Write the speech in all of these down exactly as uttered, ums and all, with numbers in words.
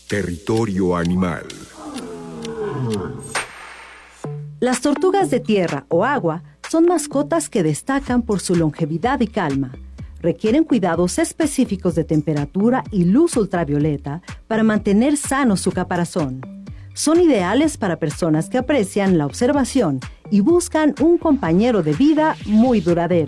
Territorio animal. Las tortugas de tierra o agua son mascotas que destacan por su longevidad y calma. Requieren cuidados específicos de temperatura y luz ultravioleta para mantener sano su caparazón. Son ideales para personas que aprecian la observación y buscan un compañero de vida muy duradero.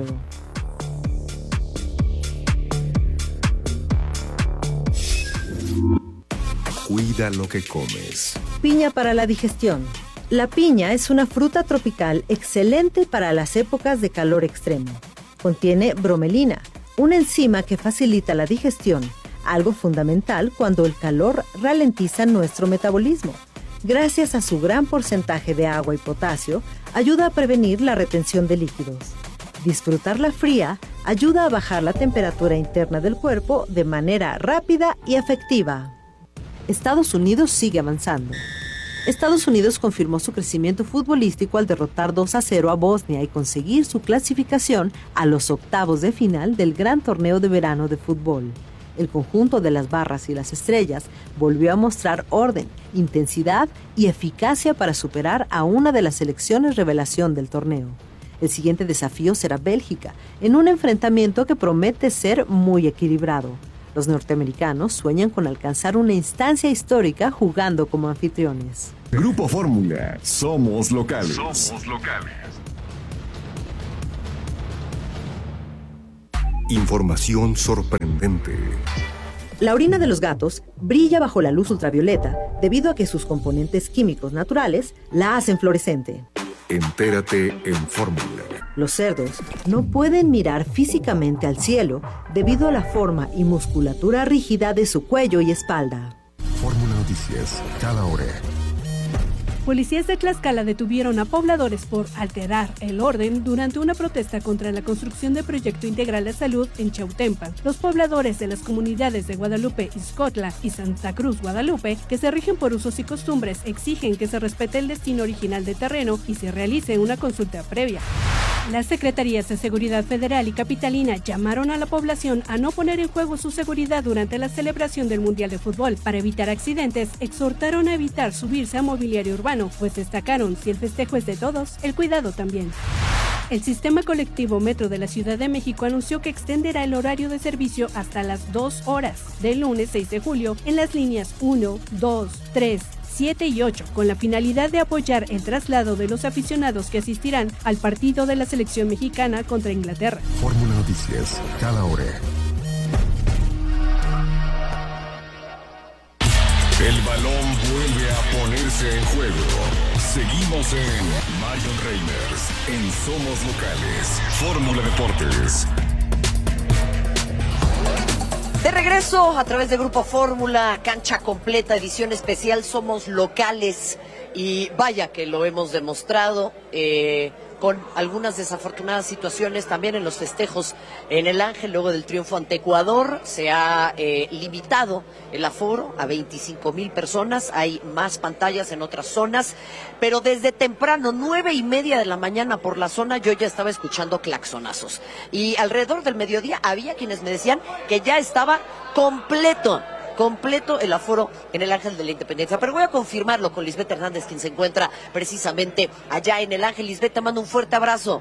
Cuida lo que comes. Piña para la digestión. La piña es una fruta tropical excelente para las épocas de calor extremo. Contiene bromelina, una enzima que facilita la digestión, algo fundamental cuando el calor ralentiza nuestro metabolismo. Gracias a su gran porcentaje de agua y potasio, ayuda a prevenir la retención de líquidos. Disfrutarla fría ayuda a bajar la temperatura interna del cuerpo de manera rápida y efectiva. Estados Unidos sigue avanzando. Estados Unidos confirmó su crecimiento futbolístico al derrotar dos a cero a Bosnia y conseguir su clasificación a los octavos de final del Gran Torneo de Verano de Fútbol. El conjunto de las barras y las estrellas volvió a mostrar orden, intensidad y eficacia para superar a una de las selecciones revelación del torneo. El siguiente desafío será Bélgica, en un enfrentamiento que promete ser muy equilibrado. Los norteamericanos sueñan con alcanzar una instancia histórica jugando como anfitriones. Grupo Fórmula. Somos locales. Somos locales. Información sorprendente. La orina de los gatos brilla bajo la luz ultravioleta debido a que sus componentes químicos naturales la hacen fluorescente. Entérate en Fórmula. Los cerdos no pueden mirar físicamente al cielo debido a la forma y musculatura rígida de su cuello y espalda. Fórmula Noticias, cada hora. Policías de Tlaxcala detuvieron a pobladores por alterar el orden durante una protesta contra la construcción del Proyecto Integral de Salud en Chautempan. Los pobladores de las comunidades de Guadalupe, Ixcotla y Santa Cruz, Guadalupe, que se rigen por usos y costumbres, exigen que se respete el destino original del terreno y se realice una consulta previa. Las Secretarías de Seguridad Federal y Capitalina llamaron a la población a no poner en juego su seguridad durante la celebración del Mundial de Fútbol. Para evitar accidentes, exhortaron a evitar subirse a mobiliario urbano, pues destacaron, si el festejo es de todos, el cuidado también. El Sistema Colectivo Metro de la Ciudad de México anunció que extenderá el horario de servicio hasta las dos horas, del lunes seis de julio, en las líneas uno, dos, tres, siete y ocho, con la finalidad de apoyar el traslado de los aficionados que asistirán al partido de la selección mexicana contra Inglaterra. Fórmula Noticias, cada hora. El balón vuelve a ponerse en juego. Seguimos en Marion Reimers, en Somos Locales, Fórmula Deportes. De regreso a través de Grupo Fórmula, cancha completa, edición especial, Somos Locales. Y vaya que lo hemos demostrado eh, con algunas desafortunadas situaciones también en los festejos en el Ángel. Luego del triunfo ante Ecuador se ha eh, limitado el aforo a veinticinco mil personas. Hay más pantallas en otras zonas, pero desde temprano, nueve y media de la mañana por la zona, yo ya estaba escuchando claxonazos. Y alrededor del mediodía había quienes me decían que ya estaba completo. completo el aforo en el Ángel de la Independencia. Pero voy a confirmarlo con Lisbeth Hernández, quien se encuentra precisamente allá en el Ángel. Lisbeth, te mando un fuerte abrazo.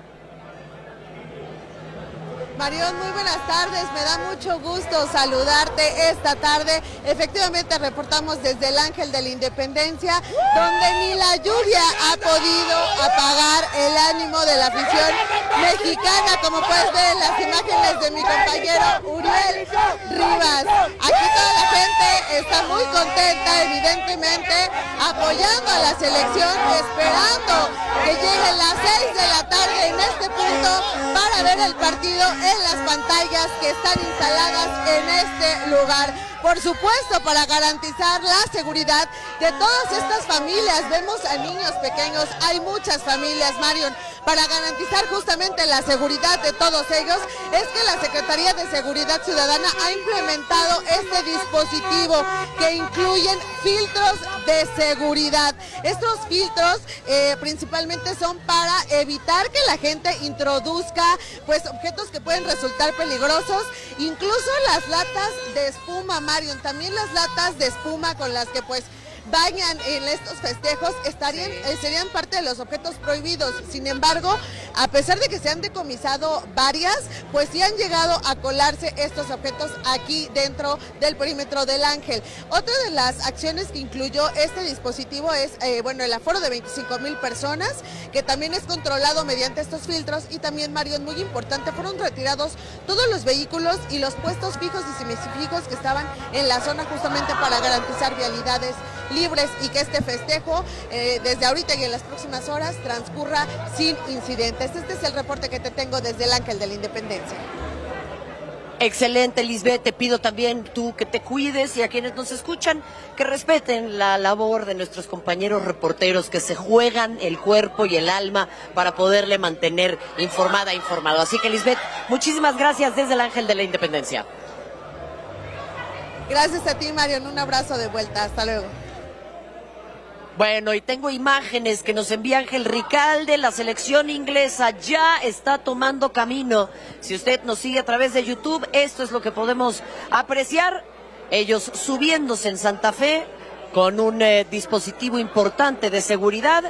Marión, muy buenas tardes, me da mucho gusto saludarte esta tarde. Efectivamente reportamos desde el Ángel de la Independencia, donde ni la lluvia ha podido apagar el ánimo de la afición mexicana, como puedes ver en las imágenes de mi compañero Uriel Rivas. Aquí toda la gente está muy contenta, evidentemente, apoyando a la selección, esperando que lleguen las seis de la tarde en este punto para ver el partido en las pantallas que están instaladas en este lugar. Por supuesto, para garantizar la seguridad de todas estas familias. Vemos a niños pequeños, hay muchas familias, Marion. Para garantizar justamente la seguridad de todos ellos, es que la Secretaría de Seguridad Ciudadana ha implementado este dispositivo que incluyen filtros de seguridad. Estos filtros eh, principalmente son para evitar que la gente introduzca pues objetos que pueden resultar peligrosos, incluso las latas de espuma, Marion, también las latas de espuma con las que pues bañan en estos festejos estarían, sí. eh, serían parte de los objetos prohibidos. Sin embargo, a pesar de que se han decomisado varias, pues sí han llegado a colarse estos objetos aquí dentro del perímetro del Ángel. Otra de las acciones que incluyó este dispositivo es, eh, bueno, el aforo de veinticinco mil personas, que también es controlado mediante estos filtros, y también, Mario, muy importante, fueron retirados todos los vehículos y los puestos fijos y semifijos que estaban en la zona justamente para garantizar vialidades libres y que este festejo eh, desde ahorita y en las próximas horas transcurra sin incidentes. Este es el reporte que te tengo desde el Ángel de la Independencia. Excelente, Lisbeth. Te pido también tú que te cuides y a quienes nos escuchan que respeten la labor de nuestros compañeros reporteros que se juegan el cuerpo y el alma para poderle mantener informada, informado. Así que, Lisbeth, muchísimas gracias desde el Ángel de la Independencia. Gracias a ti, Marion. Un abrazo de vuelta. Hasta luego. Bueno, y tengo imágenes que nos envía Ángel Ricalde. La selección inglesa ya está tomando camino. Si usted nos sigue a través de YouTube, esto es lo que podemos apreciar. Ellos subiéndose en Santa Fe con un eh, dispositivo importante de seguridad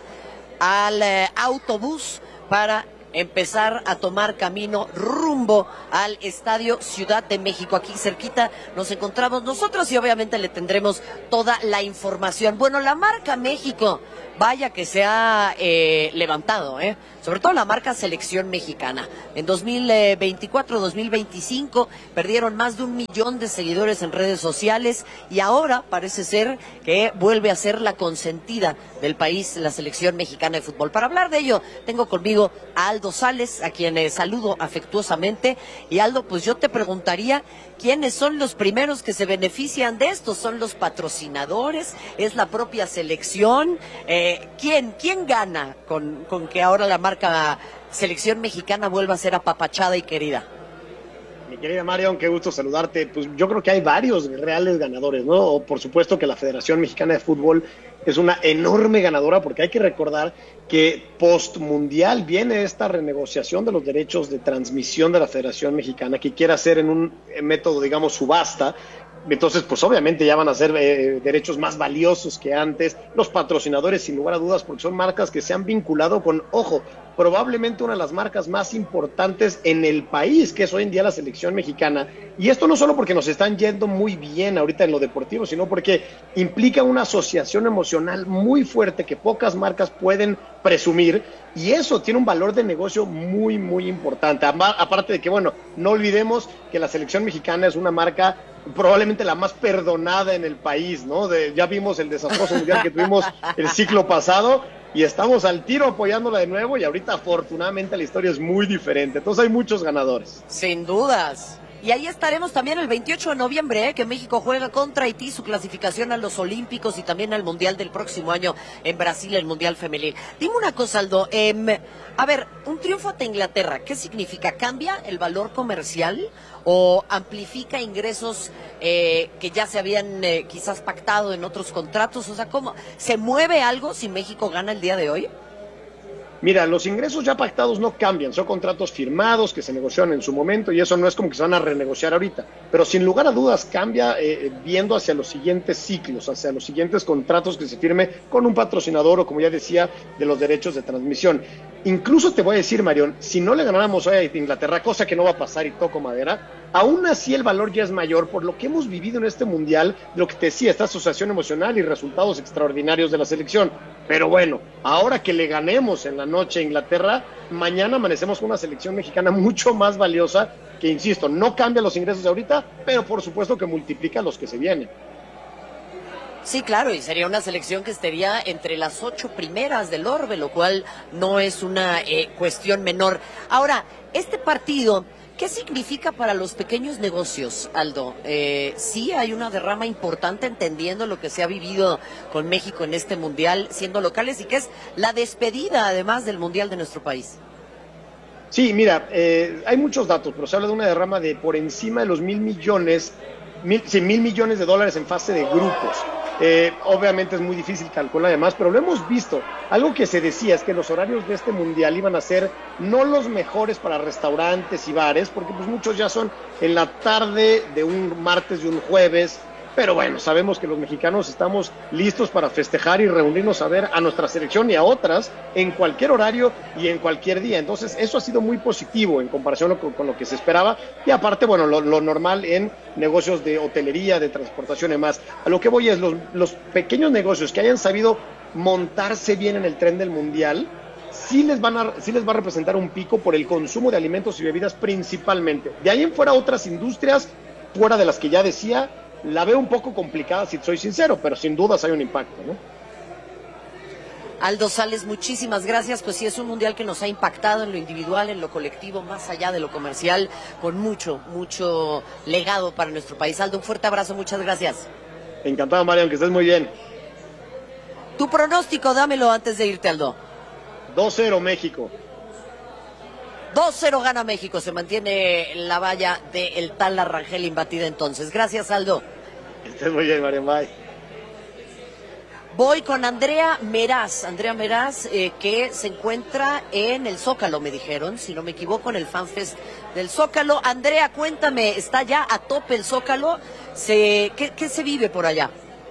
al eh, autobús para empezar a tomar camino rumbo al Estadio Ciudad de México. Aquí cerquita nos encontramos nosotros y obviamente le tendremos toda la información. Bueno, la marca México, vaya que se ha eh, levantado, ¿eh? Sobre todo la marca Selección Mexicana. En dos mil veinticuatro, dos mil veinticinco perdieron más de un millón de seguidores en redes sociales y ahora parece ser que vuelve a ser la consentida del país, la Selección Mexicana de Fútbol. Para hablar de ello, tengo conmigo a Aldo Sales, a quien eh, saludo afectuosamente. Y Aldo, pues yo te preguntaría, ¿quiénes son los primeros que se benefician de esto? ¿Son los patrocinadores? ¿Es la propia selección? Eh, ¿quién, quién gana con, con que ahora la marca Selección Mexicana vuelva a ser apapachada y querida? Mi querida Marion, qué gusto saludarte. Pues yo creo que hay varios reales ganadores, ¿no? Por supuesto que la Federación Mexicana de Fútbol es una enorme ganadora, porque hay que recordar que post-mundial viene esta renegociación de los derechos de transmisión de la Federación Mexicana, que quiere hacer en un método, digamos, subasta. Entonces, pues obviamente ya van a ser eh, derechos más valiosos que antes. Los patrocinadores, sin lugar a dudas, porque son marcas que se han vinculado con, ojo, probablemente una de las marcas más importantes en el país, que es hoy en día la Selección Mexicana. Y esto no solo porque nos están yendo muy bien ahorita en lo deportivo, sino porque implica una asociación emocional muy fuerte que pocas marcas pueden presumir, y eso tiene un valor de negocio muy, muy importante. Aparte de que, bueno, no olvidemos que la Selección Mexicana es una marca probablemente la más perdonada en el país, ¿no? De, ya vimos el desastroso mundial que tuvimos el ciclo pasado y estamos al tiro apoyándola de nuevo, y ahorita afortunadamente la historia es muy diferente. Entonces hay muchos ganadores. Sin dudas. Y ahí estaremos también el veintiocho de noviembre, ¿eh? Que México juega contra Haití, su clasificación a los Olímpicos y también al Mundial del próximo año en Brasil, el Mundial Femenil. Dime una cosa, Aldo. Eh, a ver, un triunfo ante Inglaterra, ¿qué significa? ¿Cambia el valor comercial o amplifica ingresos eh, que ya se habían eh, quizás pactado en otros contratos? O sea, ¿cómo se mueve algo si México gana el día de hoy? Mira, los ingresos ya pactados no cambian, son contratos firmados que se negociaron en su momento, y eso no es como que se van a renegociar ahorita, pero sin lugar a dudas cambia eh, viendo hacia los siguientes ciclos, hacia los siguientes contratos que se firme con un patrocinador o, como ya decía, de los derechos de transmisión. Incluso te voy a decir, Marion, si no le ganáramos hoy a Inglaterra, cosa que no va a pasar y toco madera, aún así el valor ya es mayor por lo que hemos vivido en este mundial, lo que te decía, esta asociación emocional y resultados extraordinarios de la selección. Pero bueno, ahora que le ganemos en la noche a Inglaterra, mañana amanecemos con una selección mexicana mucho más valiosa, que, insisto, no cambia los ingresos de ahorita, pero por supuesto que multiplica los que se vienen. Sí, claro, y sería una selección que estaría entre las ocho primeras del orbe, lo cual no es una eh, cuestión menor. Ahora, este partido, ¿qué significa para los pequeños negocios, Aldo? Eh, sí hay una derrama importante, entendiendo lo que se ha vivido con México en este mundial, siendo locales, y que es la despedida, además, del mundial de nuestro país. Sí, mira, eh, hay muchos datos, pero se habla de una derrama de por encima de los mil millones, mil, sí, mil millones de dólares en fase de grupos. Eh, obviamente es muy difícil calcular además, pero lo hemos visto. Algo que se decía es que los horarios de este mundial iban a ser no los mejores para restaurantes y bares, porque pues muchos ya son en la tarde de un martes y un jueves, pero bueno, sabemos que los mexicanos estamos listos para festejar y reunirnos a ver a nuestra selección y a otras en cualquier horario y en cualquier día. Entonces, eso ha sido muy positivo en comparación con, con lo que se esperaba, y aparte, bueno, lo, lo normal en negocios de hotelería, de transportación y más. A lo que voy es, los, los pequeños negocios que hayan sabido montarse bien en el tren del Mundial, sí les, van a, sí les va a representar un pico por el consumo de alimentos y bebidas principalmente. De ahí en fuera, otras industrias, fuera de las que ya decía, la veo un poco complicada, si soy sincero, pero sin dudas hay un impacto, ¿no? Aldo Sales, muchísimas gracias. Pues sí, es un mundial que nos ha impactado en lo individual, en lo colectivo, más allá de lo comercial, con mucho, mucho legado para nuestro país. Aldo, un fuerte abrazo, muchas gracias. Encantado, Marian, que estés muy bien. Tu pronóstico, dámelo antes de irte, Aldo. dos cero México. dos cero gana México, se mantiene la valla del Tala Rangel imbatida entonces. Gracias, Aldo. Que estés muy bien, Marian, bye. Voy con Andrea Meraz, Andrea Meraz, eh, que se encuentra en el Zócalo, me dijeron, si no me equivoco, en el FanFest del Zócalo. Andrea, cuéntame, ¿está ya a tope el Zócalo? Se, ¿qué, qué se vive por allá?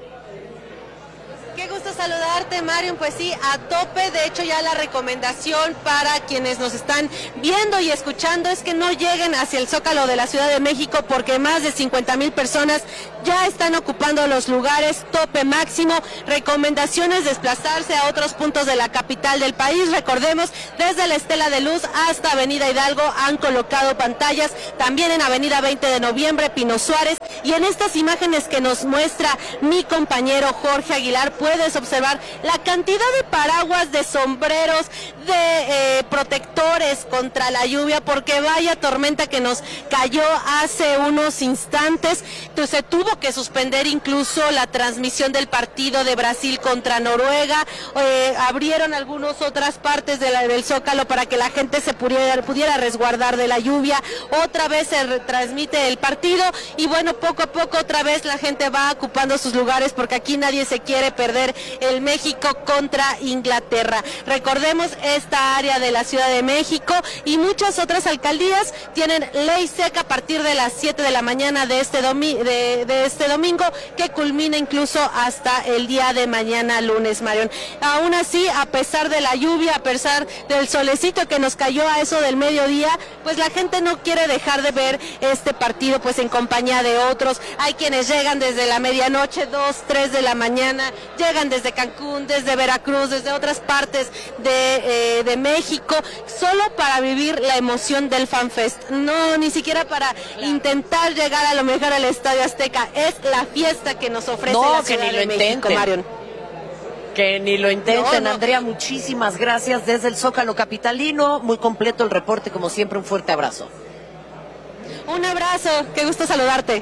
Qué gusto saludarte, Marion. Pues sí, a tope. De hecho, ya la recomendación para quienes nos están viendo y escuchando es que no lleguen hacia el Zócalo de la Ciudad de México, porque más de cincuenta mil personas ya están ocupando los lugares, tope máximo. Recomendaciones: desplazarse a otros puntos de la capital del país. Recordemos, desde la Estela de Luz hasta Avenida Hidalgo han colocado pantallas, también en Avenida veinte de noviembre, Pino Suárez, y en estas imágenes que nos muestra mi compañero Jorge Aguilar, puedes observar la cantidad de paraguas, de sombreros, de eh, protectores contra la lluvia, porque vaya tormenta que nos cayó hace unos instantes. Entonces, se tuvo que suspender incluso la transmisión del partido de Brasil contra Noruega. Eh, abrieron algunas otras partes de la, del Zócalo para que la gente se pudiera, pudiera resguardar de la lluvia. Otra vez se retransmite el partido y bueno, poco a poco otra vez la gente va ocupando sus lugares, porque aquí nadie se quiere perder el México contra Inglaterra. Recordemos, esta área de la Ciudad de México y muchas otras alcaldías tienen ley seca a partir de las siete de la mañana de este, domi de, de este domingo, que culmina incluso hasta el día de mañana lunes, Marion. Aún así, a pesar de la lluvia, a pesar del solecito que nos cayó a eso del mediodía, pues la gente no quiere dejar de ver este partido pues en compañía de otros. Hay quienes llegan desde la medianoche, dos, tres de la mañana, llegan desde Cancún, desde Veracruz, desde otras partes de, eh, de México, solo para vivir la emoción del FanFest. No, ni siquiera para intentar llegar a lo mejor al Estadio Azteca. Es la fiesta que nos ofrece no, la Ciudad de México, Marion. Que ni lo intenten. No, no. Andrea, muchísimas gracias desde el Zócalo capitalino. Muy completo el reporte, como siempre, un fuerte abrazo. Un abrazo, qué gusto saludarte.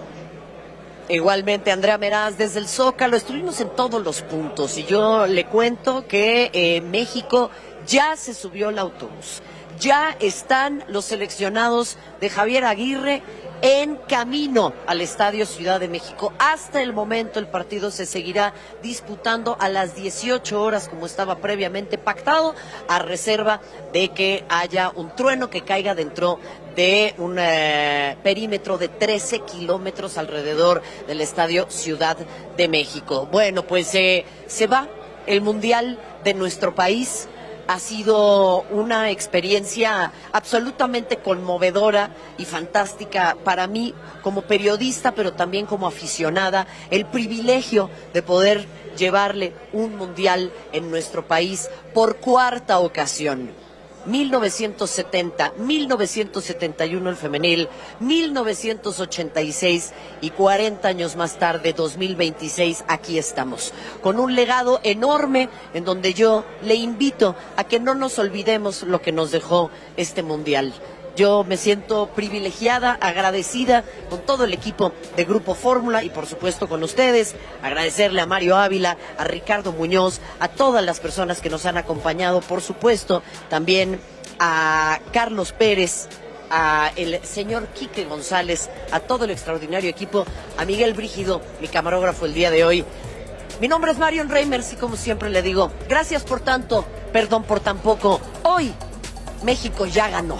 Igualmente, Andrea Meraz, desde el Zócalo. Estuvimos en todos los puntos y yo le cuento que eh, México ya se subió al autobús. Ya están los seleccionados de Javier Aguirre en camino al Estadio Ciudad de México. Hasta el momento el partido se seguirá disputando a las dieciocho horas, como estaba previamente pactado, a reserva de que haya un trueno que caiga dentro de un eh, perímetro de trece kilómetros alrededor del Estadio Ciudad de México. Bueno, pues eh, se va el Mundial de nuestro país. Ha sido una experiencia absolutamente conmovedora y fantástica para mí como periodista, pero también como aficionada. El privilegio de poder llevarle un mundial en nuestro país por cuarta ocasión. mil novecientos setenta, mil novecientos setenta y uno el femenil, mil novecientos ochenta y seis y cuarenta años más tarde, dos mil veintiséis, aquí estamos, con un legado enorme en donde yo le invito a que no nos olvidemos lo que nos dejó este mundial. Yo me siento privilegiada, agradecida con todo el equipo de Grupo Fórmula y por supuesto con ustedes. Agradecerle a Mario Ávila, a Ricardo Muñoz, a todas las personas que nos han acompañado, por supuesto también a Carlos Pérez, a el señor Quique González, a todo el extraordinario equipo, a Miguel Brígido, mi camarógrafo el día de hoy. Mi nombre es Marion Reimers y como siempre le digo, gracias por tanto, perdón por tan poco. Hoy México ya ganó.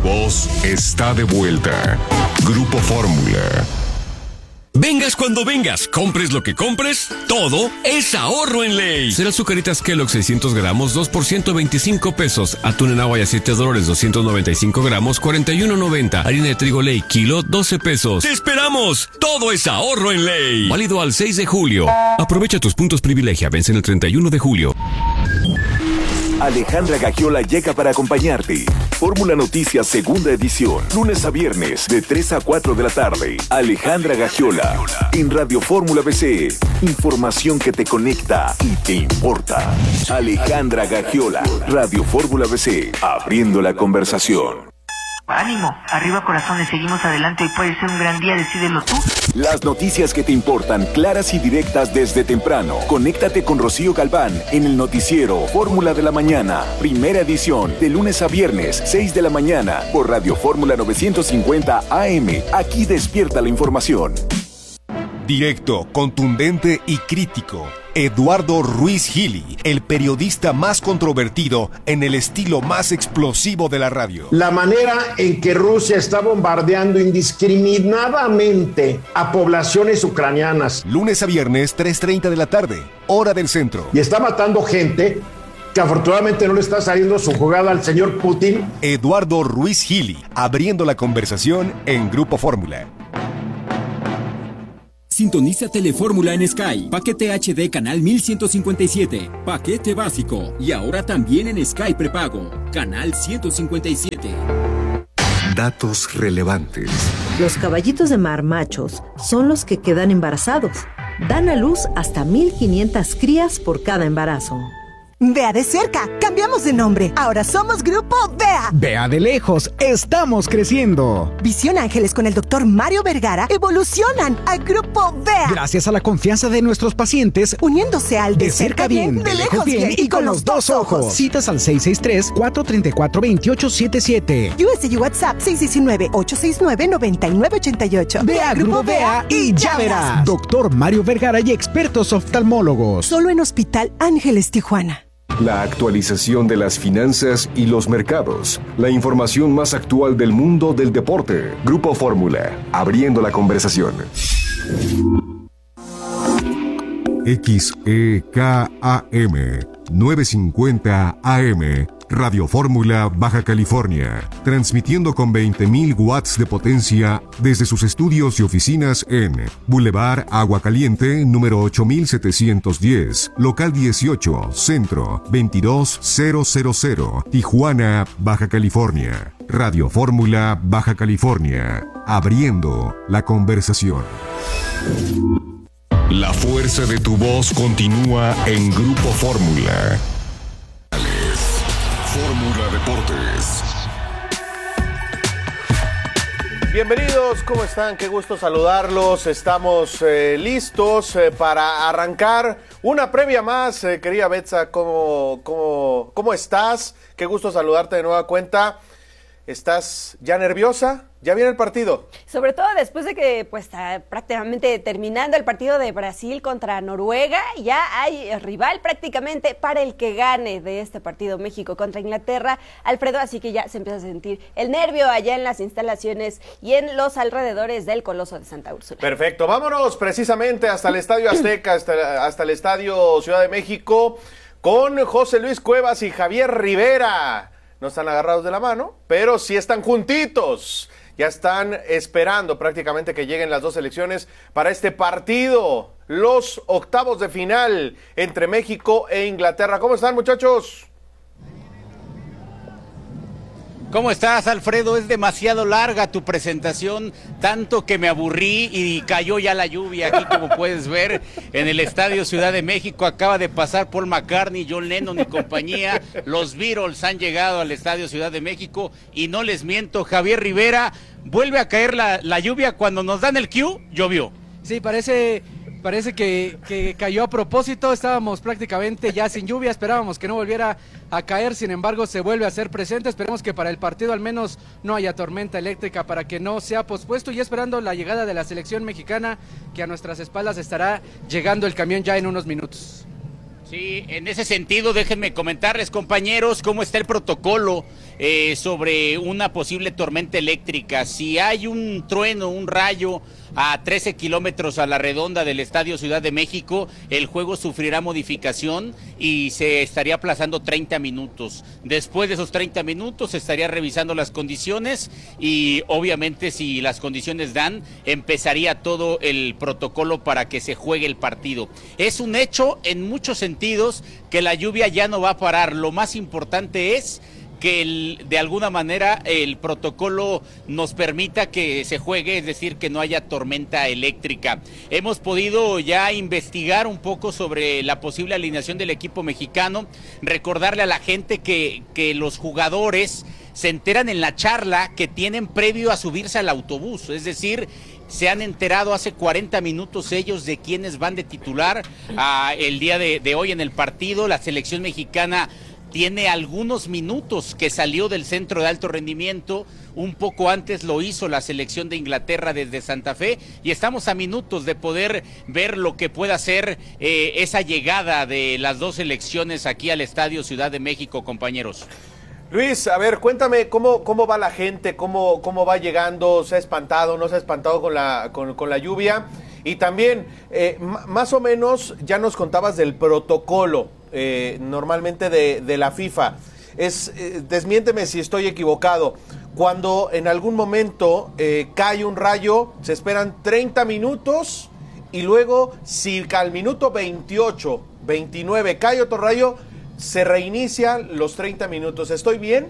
voz está de vuelta. Grupo Fórmula. Vengas cuando vengas, compres lo que compres, todo es ahorro en Ley. Será Azucaritas Kellogg seiscientos gramos, dos por ciento veinticinco pesos. Atún en agua y aceite Dolores doscientos noventa y cinco gramos, cuarenta y uno noventa. Harina de trigo Ley, kilo, doce pesos. ¡Te esperamos! Todo es ahorro en Ley. Válido al seis de julio. Aprovecha tus puntos privilegia, vencen el treinta y uno de julio. Alejandra Gagiola llega para acompañarte. Fórmula Noticias segunda edición, lunes a viernes de tres a cuatro de la tarde. Alejandra Gagiola en Radio Fórmula B C. Información que te conecta y te importa. Alejandra Gagiola, Radio Fórmula B C, abriendo la conversación. Ánimo, arriba corazones, seguimos adelante, hoy puede ser un gran día, decídelo tú. Las noticias que te importan, claras y directas desde temprano. Conéctate con Rocío Galván en el noticiero Fórmula de la Mañana, primera edición, de lunes a viernes, seis de la mañana, por Radio Fórmula novecientos cincuenta A M. Aquí despierta la información. Directo, contundente y crítico. Eduardo Ruiz Gili, el periodista más controvertido en el estilo más explosivo de la radio. La manera en que Rusia está bombardeando indiscriminadamente a poblaciones ucranianas. Lunes a viernes, tres treinta de la tarde, hora del centro. Y está matando gente que afortunadamente no le está saliendo su jugada al señor Putin. Eduardo Ruiz Gili, abriendo la conversación en Grupo Fórmula. Sintoniza Telefórmula en Sky. Paquete H D canal mil ciento cincuenta y siete. Paquete básico. Y ahora también en Sky prepago. Canal ciento cincuenta y siete. Datos relevantes. Los caballitos de mar machos son los que quedan embarazados. Dan a luz hasta mil quinientas crías por cada embarazo. Vea de cerca, cambiamos de nombre. Ahora somos Grupo Vea. Vea de lejos, estamos creciendo. Visión Ángeles con el doctor Mario Vergara evolucionan a Grupo Vea. Gracias a la confianza de nuestros pacientes, uniéndose al de, de cerca bien, bien, de lejos bien, bien y con los dos ojos. Citas al seis seis tres, cuatro tres cuatro, dos ocho siete siete. U S G WhatsApp seis uno nueve, ocho seis nueve, nueve nueve ocho ocho. Vea Grupo Vea y ya verás. Doctor Mario Vergara y expertos oftalmólogos. Solo en Hospital Ángeles Tijuana. La actualización de las finanzas y los mercados. La información más actual del mundo del deporte. Grupo Fórmula, abriendo la conversación. X E K A M novecientos cincuenta A M, Radio Fórmula, Baja California, transmitiendo con veinte mil watts de potencia desde sus estudios y oficinas en Boulevard Agua Caliente, número ocho mil setecientos diez, local dieciocho, centro, veintidós mil, Tijuana, Baja California. Radio Fórmula, Baja California, abriendo la conversación. La fuerza de tu voz continúa en Grupo Fórmula. Fórmula Deportes. Bienvenidos, ¿cómo están? Qué gusto saludarlos. Estamos eh, listos eh, para arrancar una previa más. Eh, querida Betsa, ¿cómo, cómo, ¿cómo estás? Qué gusto saludarte de nueva cuenta. ¿Estás ya nerviosa? ¿Ya viene el partido? Sobre todo después de que, pues, está prácticamente terminando el partido de Brasil contra Noruega, ya hay rival prácticamente para el que gane de este partido, México contra Inglaterra, Alfredo, así que ya se empieza a sentir el nervio allá en las instalaciones y en los alrededores del Coloso de Santa Úrsula. Perfecto, vámonos precisamente hasta el Estadio Azteca, hasta, hasta el Estadio Ciudad de México, con José Luis Cuevas y Javier Rivera. No están agarrados de la mano, pero sí están juntitos. Ya están esperando prácticamente que lleguen las dos selecciones para este partido. Los octavos de final entre México e Inglaterra. ¿Cómo están, muchachos? ¿Cómo estás, Alfredo? Es demasiado larga tu presentación, tanto que me aburrí y cayó ya la lluvia aquí, como puedes ver, en el Estadio Ciudad de México. Acaba de pasar Paul McCartney, John Lennon y compañía. Los Beatles han llegado al Estadio Ciudad de México y no les miento, Javier Rivera, vuelve a caer la, la lluvia. Cuando nos dan el cue, llovió. Sí, parece... Parece que, que cayó a propósito, estábamos prácticamente ya sin lluvia, esperábamos que no volviera a caer, sin embargo se vuelve a hacer presente. Esperemos que para el partido al menos no haya tormenta eléctrica para que no sea pospuesto, y esperando la llegada de la selección mexicana, que a nuestras espaldas estará llegando el camión ya en unos minutos. Sí, en ese sentido déjenme comentarles, compañeros, cómo está el protocolo eh, sobre una posible tormenta eléctrica. Si hay un trueno, un rayo a trece kilómetros a la redonda del Estadio Ciudad de México, el juego sufrirá modificación y se estaría aplazando treinta minutos. Después de esos treinta minutos se estaría revisando las condiciones y obviamente si las condiciones dan, empezaría todo el protocolo para que se juegue el partido. Es un hecho en muchos sentidos que la lluvia ya no va a parar. Lo más importante es que el, de alguna manera el protocolo nos permita que se juegue, es decir, que no haya tormenta eléctrica. Hemos podido ya investigar un poco sobre la posible alineación del equipo mexicano, recordarle a la gente que, que los jugadores se enteran en la charla que tienen previo a subirse al autobús, es decir, se han enterado hace cuarenta minutos ellos de quiénes van de titular a el día de, de hoy en el partido. La selección mexicana tiene algunos minutos que salió del centro de alto rendimiento, un poco antes lo hizo la selección de Inglaterra desde Santa Fe y estamos a minutos de poder ver lo que pueda ser eh, esa llegada de las dos selecciones aquí al Estadio Ciudad de México, compañeros. Luis, a ver, cuéntame cómo, cómo va la gente, cómo, cómo va llegando, se ha espantado, no se ha espantado con la, con, con la lluvia y también eh, más o menos ya nos contabas del protocolo. Eh, normalmente de, de la FIFA. Es, eh, desmiénteme si estoy equivocado. Cuando en algún momento eh, cae un rayo, se esperan treinta minutos y luego si al minuto veintiocho, veintinueve cae otro rayo, se reinician los treinta minutos. ¿Estoy bien?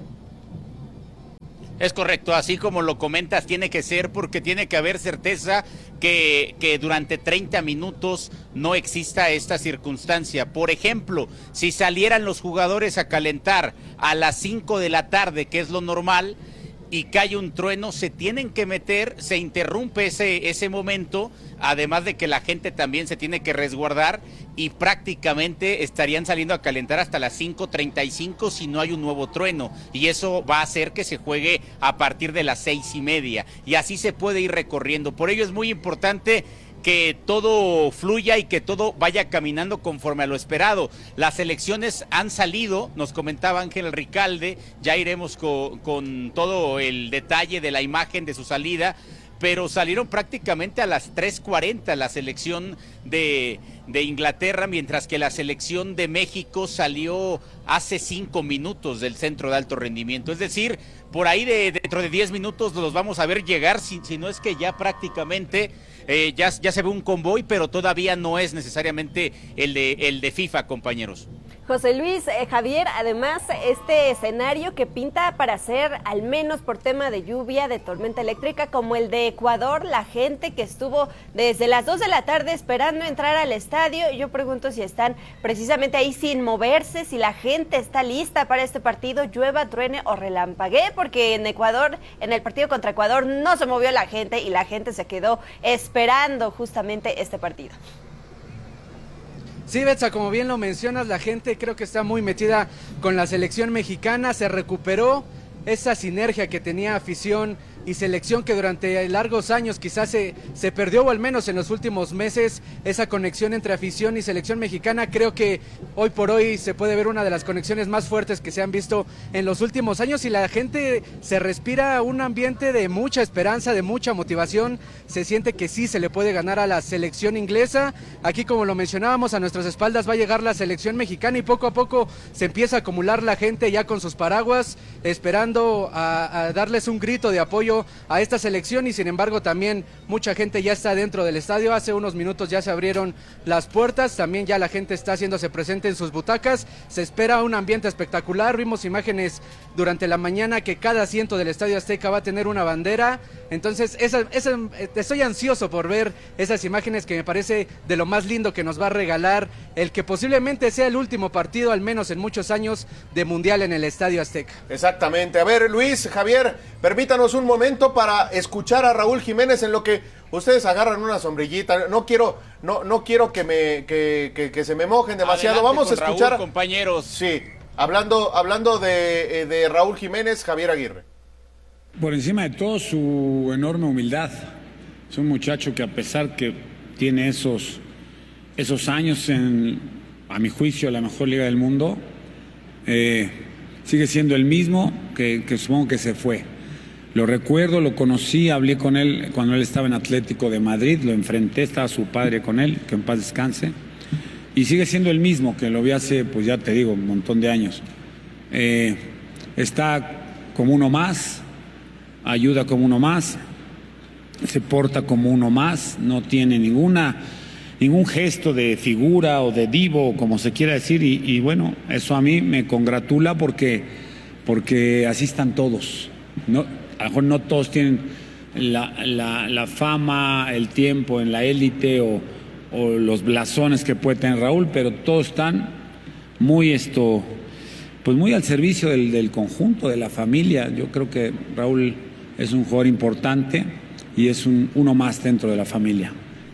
Es correcto, así como lo comentas, tiene que ser porque tiene que haber certeza que, que durante treinta minutos no exista esta circunstancia. Por ejemplo, si salieran los jugadores a calentar a las cinco de la tarde, que es lo normal, y cae un trueno, se tienen que meter, se interrumpe ese, ese momento, además de que la gente también se tiene que resguardar y prácticamente estarían saliendo a calentar hasta las cinco treinta y cinco si no hay un nuevo trueno y eso va a hacer que se juegue a partir de las seis y media y así se puede ir recorriendo. Por ello es muy importante que todo fluya y que todo vaya caminando conforme a lo esperado. Las elecciones han salido, nos comentaba Ángel Ricalde, ya iremos con, con todo el detalle de la imagen de su salida, pero salieron prácticamente a las tres cuarenta la selección de, de Inglaterra, mientras que la selección de México salió hace cinco minutos del centro de alto rendimiento. Es decir, por ahí de, dentro de diez minutos los vamos a ver llegar, si, si no es que ya prácticamente eh, ya, ya se ve un convoy, pero todavía no es necesariamente el de, el de FIFA, compañeros. José Luis, eh, Javier, además este escenario que pinta para ser, al menos por tema de lluvia, de tormenta eléctrica, como el de Ecuador, la gente que estuvo desde las dos de la tarde esperando entrar al estadio, yo pregunto si están precisamente ahí sin moverse, si la gente está lista para este partido, llueva, truene o relampaguee, porque en Ecuador, en el partido contra Ecuador, no se movió la gente y la gente se quedó esperando justamente este partido. Sí, Betsa, como bien lo mencionas, la gente creo que está muy metida con la selección mexicana, se recuperó esa sinergia que tenía afición y selección que durante largos años quizás se, se perdió, o al menos en los últimos meses, esa conexión entre afición y selección mexicana. Creo que hoy por hoy se puede ver una de las conexiones más fuertes que se han visto en los últimos años y la gente se respira un ambiente de mucha esperanza, de mucha motivación, se siente que sí se le puede ganar a la selección inglesa. Aquí, como lo mencionábamos, a nuestras espaldas va a llegar la selección mexicana y poco a poco se empieza a acumular la gente ya con sus paraguas, esperando a, a darles un grito de apoyo a esta selección y sin embargo también mucha gente ya está dentro del estadio. Hace unos minutos ya se abrieron las puertas, también ya la gente está haciéndose presente en sus butacas, se espera un ambiente espectacular. Vimos imágenes durante la mañana que cada asiento del Estadio Azteca va a tener una bandera, entonces esa, esa, estoy ansioso por ver esas imágenes que me parece de lo más lindo que nos va a regalar el que posiblemente sea el último partido, al menos en muchos años, de Mundial en el Estadio Azteca. Exactamente. A ver, Luis, Javier, permítanos un momento para escuchar a Raúl Jiménez en lo que ustedes agarran una sombrillita. No quiero, no, no quiero que me, que, que, que se me mojen demasiado. Adelante. Vamos a escuchar, Raúl, compañeros. Sí, hablando, hablando de, de Raúl Jiménez, Javier Aguirre. Por encima de todo, su enorme humildad. Es un muchacho que, a pesar que tiene esos, esos años en, a mi juicio, la mejor liga del mundo, eh, sigue siendo el mismo que, que supongo que se fue. Lo recuerdo, lo conocí, hablé con él cuando él estaba en Atlético de Madrid, lo enfrenté, estaba su padre con él, que en paz descanse, y sigue siendo el mismo que lo vi hace, pues ya te digo, un montón de años. Eh, está como uno más, ayuda como uno más, se porta como uno más, no tiene ninguna, ningún gesto de figura o de divo, como se quiera decir, y, y bueno, eso a mí me congratula porque, porque así están todos. No, a lo mejor no todos tienen la, la, la fama, el tiempo en la élite o, o los blasones que puede tener Raúl, pero todos están muy esto, pues muy al servicio del, del conjunto, de la familia. Yo creo que Raúl es un jugador importante y es un, uno más dentro de la familia.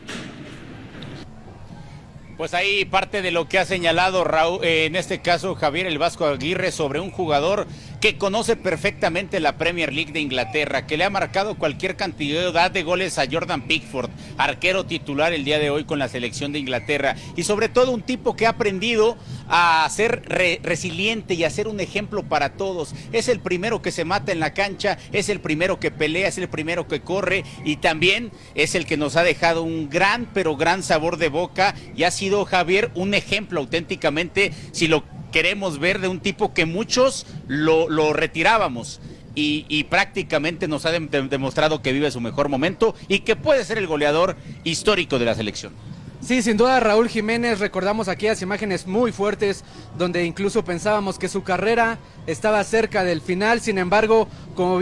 Pues ahí parte de lo que ha señalado Raúl, eh, en este caso Javier el Vasco Aguirre, sobre un jugador que conoce perfectamente la Premier League de Inglaterra, que le ha marcado cualquier cantidad de goles a Jordan Pickford, arquero titular el día de hoy con la selección de Inglaterra, y sobre todo un tipo que ha aprendido a ser re resiliente y a ser un ejemplo para todos. Es el primero que se mata en la cancha, es el primero que pelea, es el primero que corre, y también es el que nos ha dejado un gran, pero gran sabor de boca, y ha sido, Javier, un ejemplo auténticamente, si lo queremos ver, de un tipo que muchos lo, lo retirábamos y, y prácticamente nos ha de, de, demostrado que vive su mejor momento y que puede ser el goleador histórico de la selección. Sí, sin duda Raúl Jiménez, recordamos aquellas imágenes muy fuertes donde incluso pensábamos que su carrera estaba cerca del final, sin embargo, como